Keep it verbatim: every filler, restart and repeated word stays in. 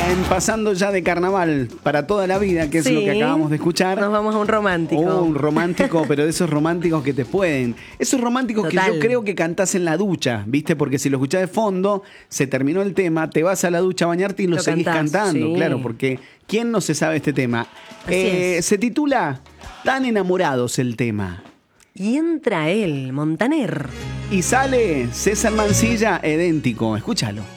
En Pasando ya de carnaval para toda la vida, que es Sí. lo que acabamos de escuchar. Nos vamos a un romántico. Oh, un romántico, pero de esos románticos que te pueden. Esos románticos Total. que yo creo que cantás en la ducha, ¿viste? Porque si lo escuchás de fondo, se terminó el tema, te vas a la ducha a bañarte y lo, Lo seguís cantás, cantando, sí. claro, porque ¿quién no se sabe este tema? Así Eh, es. se titula Tan enamorados el tema. Y entra él, Montaner. Y sale César Mancilla, idéntico. Escúchalo.